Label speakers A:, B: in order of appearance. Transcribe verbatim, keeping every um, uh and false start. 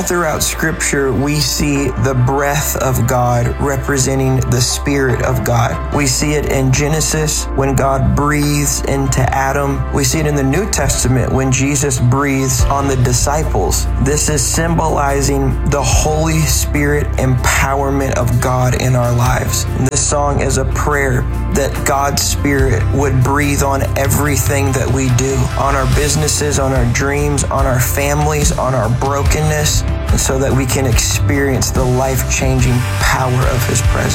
A: throughout Scripture, we see the breath of God representing the Spirit of God. We see it in Genesis when God breathes into Adam. We see it in the New Testament when Jesus breathes on the disciples. This is symbolizing the Holy Spirit empowerment of God in our lives. And this song is a prayer that God's Spirit would breathe on everything that we do, on our businesses, on our dreams, on our families, on our brokenness, so that we can experience the life-changing power of His presence.